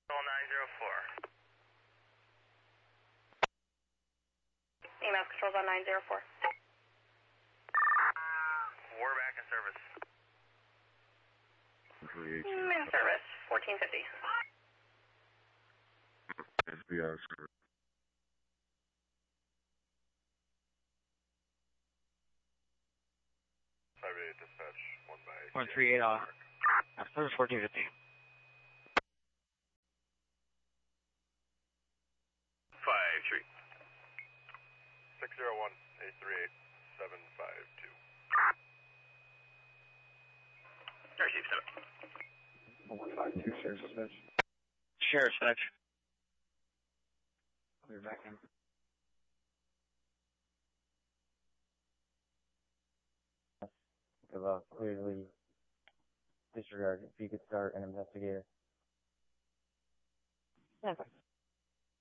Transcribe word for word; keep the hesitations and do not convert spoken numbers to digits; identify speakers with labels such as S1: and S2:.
S1: nine zero four.
S2: E M S controls on nine zero four.
S1: We're back in service.
S2: In service, fourteen fifty.
S3: S B I service.
S1: five eight dispatch, one by...
S4: one three eight, uh, service fourteen fifty.
S1: five three. six zero one, eight three eight, seven five two. Receive seven.
S3: one five two, Sheriff's Dispatch.
S4: Sheriff's Dispatch. We're back in.
S5: Give a clearly disregard if you could start an investigator.
S4: Okay.